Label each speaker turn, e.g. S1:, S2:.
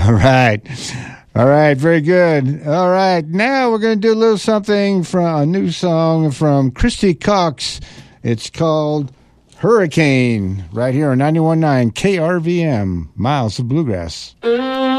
S1: All right. All right, very good. All right, now we're going to do a little something from a new song from Christy Cox. It's called Hurricane, right here on 91.9 KRVM, Miles of Bluegrass.